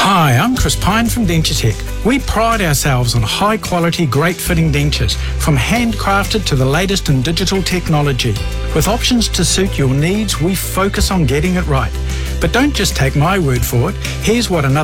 Hi, I'm Chris Pine from Dentutech. We pride ourselves on high quality, great fitting dentures, from handcrafted to the latest in digital technology. With options to suit your needs, we focus on getting it right. But don't just take my word for it. Here's what another